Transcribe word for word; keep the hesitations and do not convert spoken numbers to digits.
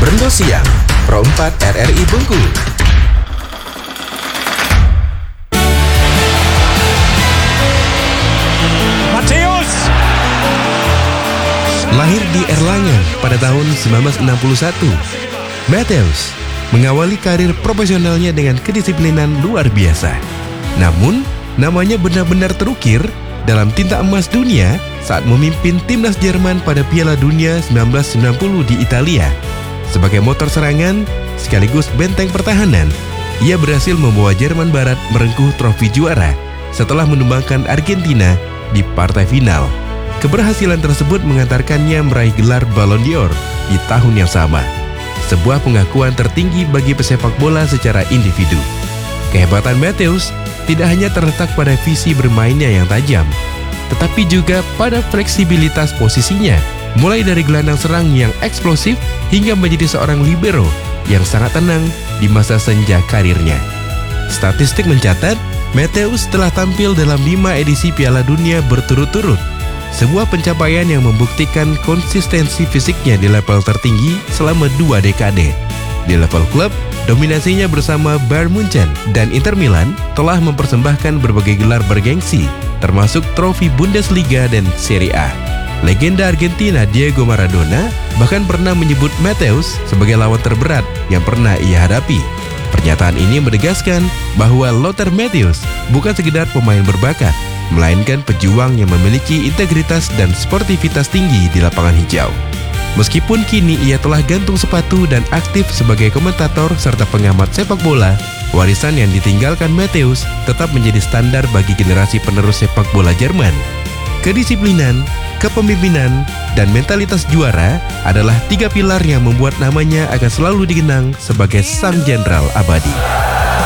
Rendo Siang, Pro empat R R I Bengkulu. Matthäus! Lahir di Erlangen pada tahun sembilan belas enam puluh satu, Matthäus mengawali karir profesionalnya dengan kedisiplinan luar biasa. Namun, namanya benar-benar terukir dalam tinta emas dunia saat memimpin timnas Jerman pada Piala Dunia sembilan belas sembilan puluh di Italia. Sebagai motor serangan sekaligus benteng pertahanan, ia berhasil membawa Jerman Barat merengkuh trofi juara setelah menumbangkan Argentina di partai final. Keberhasilan tersebut mengantarkannya meraih gelar Ballon d'Or di tahun yang sama. Sebuah pengakuan tertinggi bagi pesepak bola secara individu. Kehebatan Matthäus tidak hanya terletak pada visi bermainnya yang tajam, tetapi juga pada fleksibilitas posisinya, mulai dari gelandang serang yang eksplosif hingga menjadi seorang libero yang sangat tenang di masa senja karirnya. Statistik mencatat, Matthäus telah tampil dalam lima edisi Piala Dunia berturut-turut, sebuah pencapaian yang membuktikan konsistensi fisiknya di level tertinggi selama dua dekade. Di level klub, dominasinya bersama Bayern Munchen dan Inter Milan telah mempersembahkan berbagai gelar bergengsi, termasuk trofi Bundesliga dan Serie A. Legenda Argentina Diego Maradona bahkan pernah menyebut Matthäus sebagai lawan terberat yang pernah ia hadapi. Pernyataan ini menegaskan bahwa Lothar Matthäus bukan sekedar pemain berbakat, melainkan pejuang yang memiliki integritas dan sportivitas tinggi di lapangan hijau. Meskipun kini ia telah gantung sepatu dan aktif sebagai komentator serta pengamat sepak bola, warisan yang ditinggalkan Matthäus tetap menjadi standar bagi generasi penerus sepak bola Jerman. Kedisiplinan, kepemimpinan, dan mentalitas juara adalah tiga pilar yang membuat namanya akan selalu dikenang sebagai sang jenderal abadi.